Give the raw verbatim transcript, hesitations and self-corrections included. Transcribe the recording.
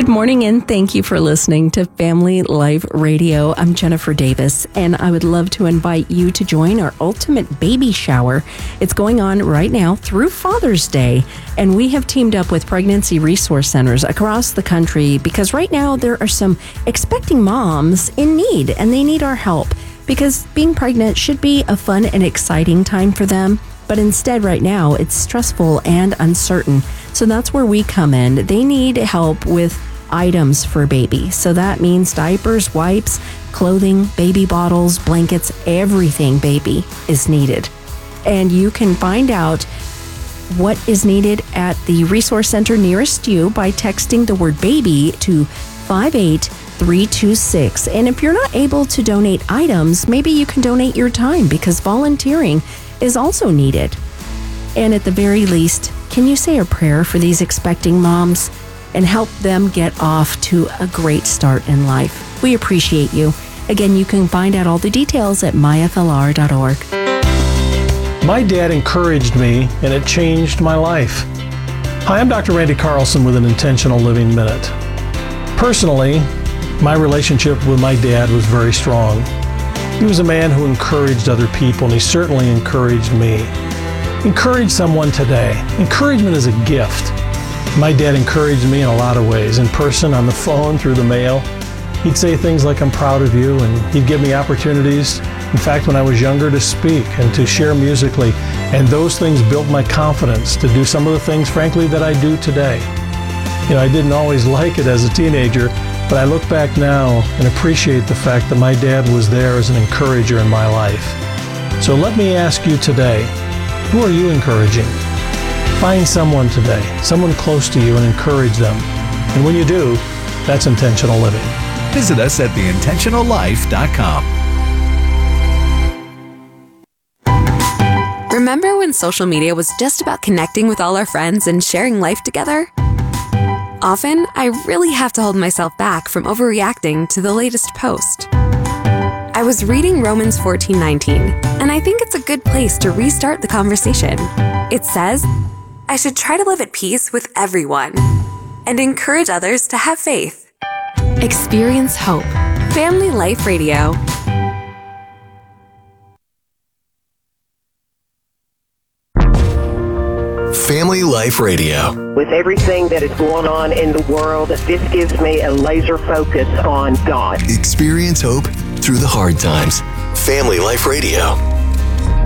Good morning, and thank you for listening to Family Life Radio. I'm Jennifer Davis, and I would love to invite you to join our Ultimate Baby Shower. It's going on right now through Father's Day, and we have teamed up with pregnancy resource centers across the country because right now there are some expecting moms in need, and they need our help because being pregnant should be a fun and exciting time for them. But instead, right now, it's stressful and uncertain. So that's where we come in. They need help with items for baby. So that means diapers, wipes, clothing, baby bottles, blankets, everything baby is needed. And you can find out what is needed at the resource center nearest you by texting the word baby to five eight three two six. And if you're not able to donate items, maybe you can donate your time because volunteering is also needed. And at the very least, can you say a prayer for these expecting moms and help them get off to a great start in life? We appreciate you. Again, you can find out all the details at my f l r dot org. My dad encouraged me, and it changed my life. Hi, I'm Doctor Randy Carlson with an Intentional Living Minute. Personally, my relationship with my dad was very strong. He was a man who encouraged other people, and he certainly encouraged me. Encourage someone today. Encouragement is a gift. My dad encouraged me in a lot of ways, in person, on the phone, through the mail. He'd say things like, "I'm proud of you," and he'd give me opportunities, in fact, when I was younger, to speak and to share musically. And those things built my confidence to do some of the things, frankly, that I do today. You know, I didn't always like it as a teenager, but I look back now and appreciate the fact that my dad was there as an encourager in my life. So let me ask you today, who are you encouraging? Find someone today, someone close to you, and encourage them. And when you do, that's intentional living. Visit us at the intentional life dot com. Remember when social media was just about connecting with all our friends and sharing life together? Often, I really have to hold myself back from overreacting to the latest post. I was reading Romans fourteen nineteen, and I think it's a good place to restart the conversation. It says, I should try to live at peace with everyone and encourage others to have faith. Experience hope. Family Life Radio. Family Life Radio. With everything that is going on in the world, this gives me a laser focus on God. Experience hope through the hard times. Family Life Radio.